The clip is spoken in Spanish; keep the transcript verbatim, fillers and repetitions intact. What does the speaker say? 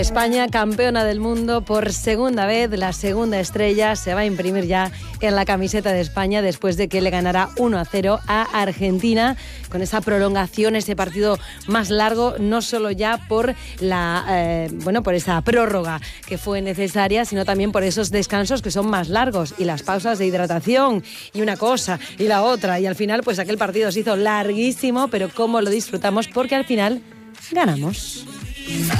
España, campeona del mundo por segunda vez, la segunda estrella se va a imprimir ya en la camiseta de España después de que le ganara uno a cero a Argentina con esa prolongación, ese partido más largo, no solo ya por la eh, bueno, por esa prórroga que fue necesaria, sino también por esos descansos que son más largos y las pausas de hidratación y una cosa y la otra, y al final pues aquel partido se hizo larguísimo, pero cómo lo disfrutamos porque al final ganamos.